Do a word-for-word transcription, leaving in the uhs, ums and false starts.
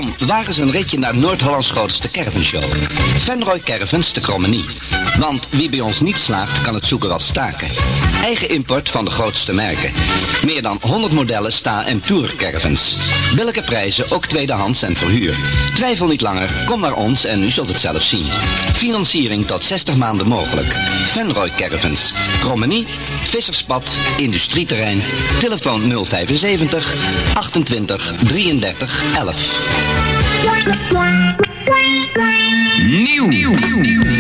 Kom, wagen eens een ritje naar Noord-Hollands grootste caravanshow. Venrooy Caravans te Krommenie. Want wie bij ons niet slaagt, kan het zoeken wel staken. Eigen import van de grootste merken. Meer dan honderd modellen sta- en tourcaravans. Billijke prijzen, ook tweedehands en verhuur. Twijfel niet langer, kom naar ons en u zult het zelf zien. Financiering tot zestig maanden mogelijk. Venrooy Caravans. Krommenie, Visserspad, Industrieterrein. Telefoon nul vijfenzeventig, achtentwintig, drieëndertig, elf. Nieuw. Nieuw.